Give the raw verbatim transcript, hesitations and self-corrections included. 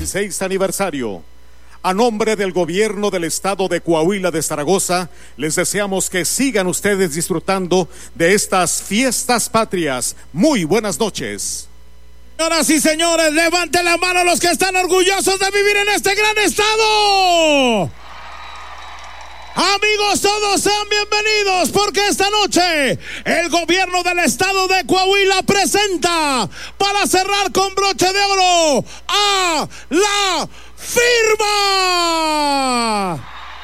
dieciséis aniversario. A nombre del gobierno del estado de Coahuila de Zaragoza, les deseamos que sigan ustedes disfrutando de estas fiestas patrias. Muy buenas noches. Señoras y señores, levanten la mano los que están orgullosos de vivir en este gran estado. Amigos, todos sean bienvenidos, porque esta noche el gobierno del estado de Coahuila presenta, para cerrar con broche de oro, a La Firma.